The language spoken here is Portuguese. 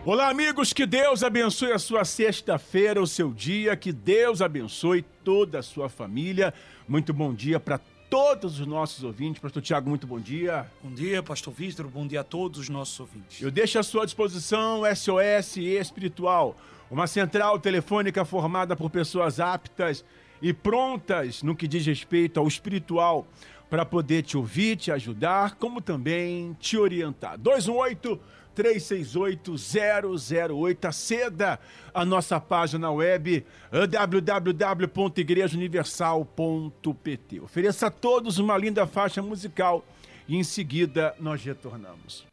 Olá, amigos, que Deus abençoe a sua sexta-feira, o seu dia, que Deus abençoe toda a sua família. Muito bom dia para todos os nossos ouvintes. Pastor Tiago, muito bom dia. Bom dia, Pastor Vítor, bom dia a todos os nossos ouvintes. Eu deixo à sua disposição SOS Espiritual, uma central telefônica formada por pessoas aptas e prontas no que diz respeito ao espiritual, para poder te ouvir, te ajudar, como também te orientar. 218-368-008. Aceda a nossa página web www.igrejauniversal.pt. Ofereça a todos uma linda faixa musical e em seguida nós retornamos.